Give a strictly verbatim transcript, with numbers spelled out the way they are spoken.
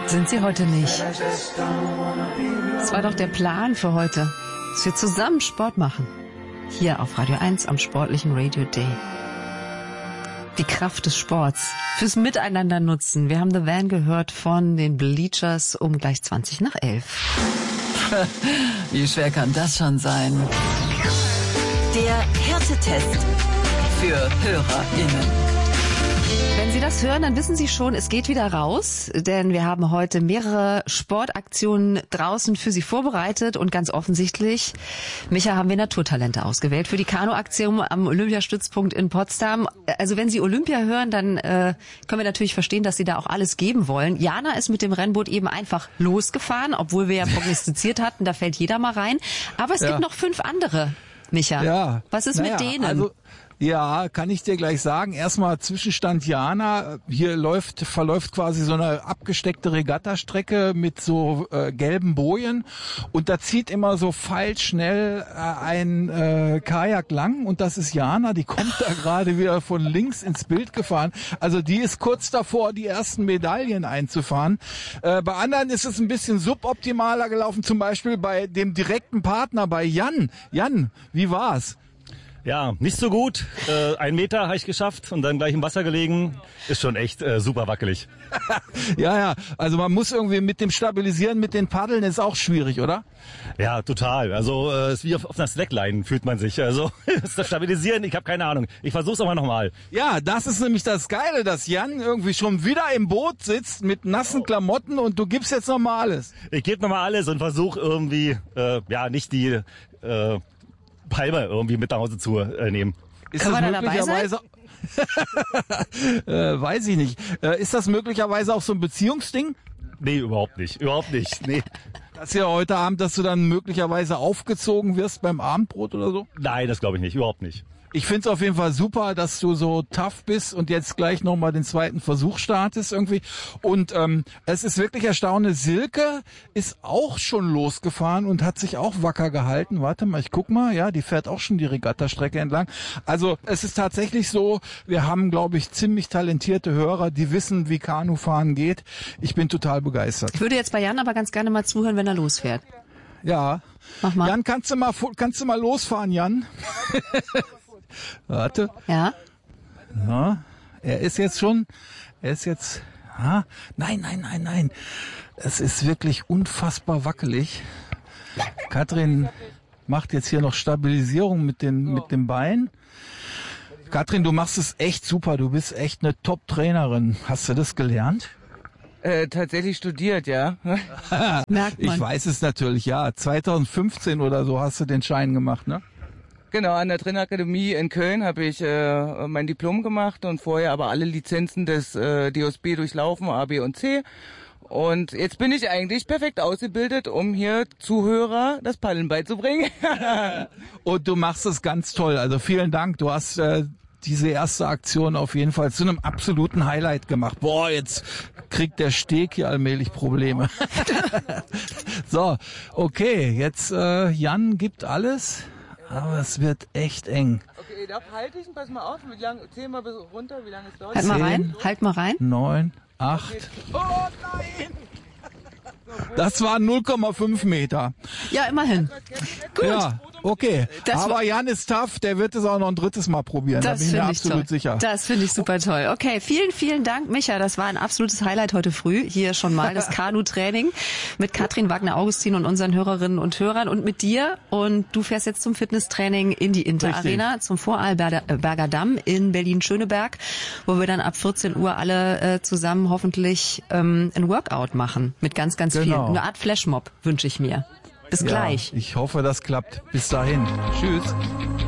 Sind sie heute nicht. Das war doch der Plan für heute, dass wir zusammen Sport machen. Hier auf Radio eins am sportlichen Radio Day. Die Kraft des Sports fürs Miteinander nutzen. Wir haben The Van gehört von den Bleachers um gleich zwanzig nach elf. Wie schwer kann das schon sein? Der Härtetest für HörerInnen. Wenn Sie das hören, dann wissen Sie schon, es geht wieder raus, denn wir haben heute mehrere Sportaktionen draußen für Sie vorbereitet und ganz offensichtlich, Micha, haben wir Naturtalente ausgewählt für die Kanu-Aktion am Olympiastützpunkt in Potsdam. Also wenn Sie Olympia hören, dann äh, können wir natürlich verstehen, dass Sie da auch alles geben wollen. Jana ist mit dem Rennboot eben einfach losgefahren, obwohl wir ja prognostiziert hatten, da fällt jeder mal rein. Aber es ja. gibt noch fünf andere, Micha. Ja. Was ist naja, mit denen? Also ja, kann ich dir gleich sagen. Erstmal Zwischenstand Jana. Hier läuft, verläuft quasi so eine abgesteckte Regattastrecke mit so äh, gelben Bojen. Und da zieht immer so feilschnell äh, ein äh, Kajak lang. Und das ist Jana. Die kommt da gerade wieder von links ins Bild gefahren. Also die ist kurz davor, die ersten Medaillen einzufahren. Äh, bei anderen ist es ein bisschen suboptimaler gelaufen. Zum Beispiel bei dem direkten Partner, bei Jan. Jan, wie war's? Ja, nicht so gut. Äh, ein Meter habe ich geschafft und dann gleich im Wasser gelegen. Ist schon echt äh, super wackelig. ja, ja. Also man muss irgendwie mit dem Stabilisieren, mit den Paddeln ist auch schwierig, oder? Ja, total. Also es äh, ist wie auf, auf einer Slackline fühlt man sich. Also das Stabilisieren, ich habe keine Ahnung. Ich versuch's aber nochmal. Ja, das ist nämlich das Geile, dass Jan irgendwie schon wieder im Boot sitzt mit nassen Klamotten und du gibst jetzt nochmal alles. Ich gebe nochmal alles und versuche irgendwie, äh, ja, nicht die... Äh, Palme irgendwie mit nach Hause zu äh, nehmen. Ist Kann das man da möglicherweise äh, weiß ich nicht. Äh, ist das möglicherweise auch so ein Beziehungsding? Nee, überhaupt nicht. Überhaupt nicht. Nee. Das ja heute Abend, dass du dann möglicherweise aufgezogen wirst beim Abendbrot oder so? Nein, das glaube ich nicht. Überhaupt nicht. Ich find's auf jeden Fall super, dass du so tough bist und jetzt gleich nochmal den zweiten Versuch startest irgendwie. Und ähm, es ist wirklich erstaunlich. Silke ist auch schon losgefahren und hat sich auch wacker gehalten. Warte mal, ich guck mal. Ja, die fährt auch schon die Regattastrecke entlang. Also es ist tatsächlich so, wir haben, glaube ich, ziemlich talentierte Hörer, die wissen, wie Kanufahren geht. Ich bin total begeistert. Ich würde jetzt bei Jan aber ganz gerne mal zuhören, wenn er losfährt. Ja. Mach mal. Jan, kannst du mal, kannst du mal losfahren, Jan? Warte. Ja. Ja, er ist jetzt schon, er ist jetzt, ah, nein, nein, nein, nein. Es ist wirklich unfassbar wackelig. Katrin macht jetzt hier noch Stabilisierung mit den, mit dem Bein. Katrin, du machst es echt super. Du bist echt eine Top-Trainerin. Hast du das gelernt? Äh, tatsächlich studiert, ja. Merkt man. Ich weiß es natürlich, ja. zwanzig fünfzehn oder so hast du den Schein gemacht, ne? Genau, an der Trainerakademie in Köln habe ich äh, mein Diplom gemacht und vorher aber alle Lizenzen des äh, D O S B durchlaufen, A, B und C. Und jetzt bin ich eigentlich perfekt ausgebildet, um hier Zuhörer das Paddeln beizubringen. Und du machst es ganz toll. Also vielen Dank. Du hast äh, diese erste Aktion auf jeden Fall zu einem absoluten Highlight gemacht. Boah, jetzt kriegt der Steg hier allmählich Probleme. So, okay, jetzt äh, Jan gibt alles. Aber es wird echt eng. Okay, darf halte ich, pass mal auf, wie lang, zähl mal bis runter, wie lange es dauert. Halt mal rein, halt mal rein. Neun, acht. Oh nein! Das waren null Komma fünf Meter. Ja, immerhin. Gut. Ja, okay. Das Aber Jan ist tough, der wird es auch noch ein drittes Mal probieren. Da Das bin ich mir finde ich absolut toll. sicher. Das finde ich super toll. Okay, vielen, vielen Dank, Micha. Das war ein absolutes Highlight heute früh. Hier schon mal das Kanu-Training mit Katrin Wagner-Augustin und unseren Hörerinnen und Hörern und mit dir. Und du fährst jetzt zum Fitnesstraining in die Inter-Arena, Richtig. zum Vorarlberger Damm in Berlin-Schöneberg, wo wir dann ab vierzehn Uhr alle äh, zusammen hoffentlich ähm, ein Workout machen mit ganz, ganz Genau. vielen. Eine Art Flashmob wünsche ich mir. Bis Ja, gleich. ich hoffe, das klappt. Bis dahin. Tschüss.